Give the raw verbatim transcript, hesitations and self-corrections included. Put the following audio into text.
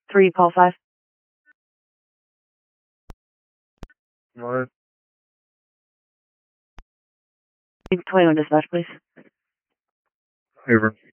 three, call five. Alright. twenty-one dispatch, please. Over.